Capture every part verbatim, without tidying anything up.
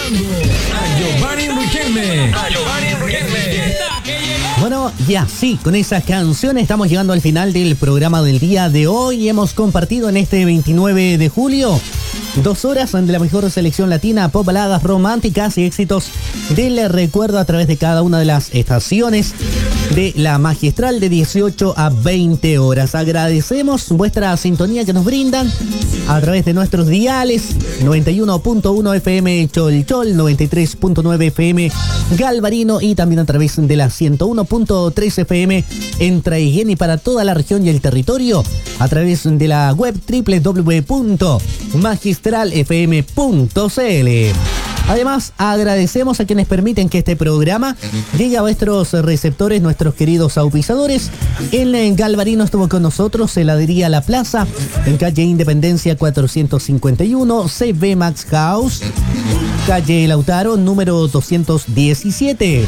a Giovanni Riquelme. A Giovanni Riquelme. Bueno, y así, con esas canciones estamos llegando al final del programa del día de hoy. Hemos compartido en este veintinueve de julio dos horas de la mejor selección latina, pop, baladas románticas y éxitos del recuerdo a través de cada una de las estaciones de la magistral de dieciocho a veinte horas. Agradecemos vuestra sintonía que nos brindan a través de nuestros diales noventa y uno punto uno F M Cholchol, noventa y tres punto nueve F M Galvarino y también a través de la ciento uno punto tres F M en Traiguén y para toda la región y el territorio a través de la web doble u doble u doble u punto magistral f m punto c l. Además, agradecemos a quienes permiten que este programa llegue a vuestros receptores, nuestros queridos auspiciadores. En Galvarino estuvo con nosotros Heladería La Plaza, en calle Independencia cuatrocientos cincuenta y uno, C B Max House, calle Lautaro, número doscientos diecisiete.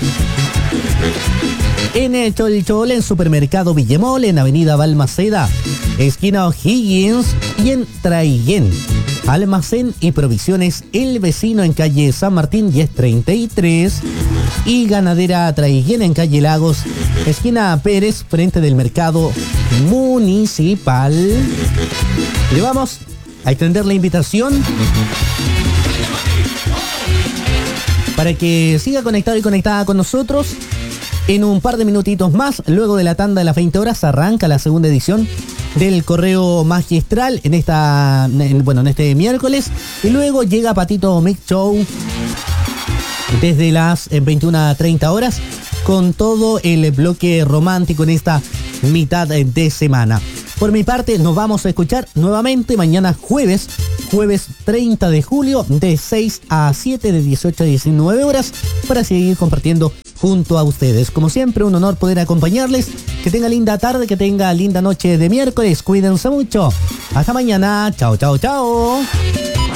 En Cholchol, en Supermercado Villemol, en Avenida Balmaceda, esquina O'Higgins y en Traiguén. Almacén y Provisiones El Vecino en calle San Martín diez treinta y tres y Ganadera Traiguén en calle Lagos, esquina Pérez, frente del Mercado Municipal. Le vamos a extender la invitación para que siga conectado y conectada con nosotros. En un par de minutitos más, luego de la tanda de las veinte horas, arranca la segunda edición del Correo Magistral en esta, en, bueno, en este miércoles. Y luego llega Patito Mix Show desde las veintiuna treinta horas con todo el bloque romántico en esta mitad de semana. Por mi parte, nos vamos a escuchar nuevamente mañana jueves, jueves treinta de julio, de seis a siete, de dieciocho a diecinueve horas, para seguir compartiendo junto a ustedes. Como siempre, un honor poder acompañarles. Que tenga linda tarde, que tenga linda noche de miércoles. Cuídense mucho. Hasta mañana. Chao, chao, chao.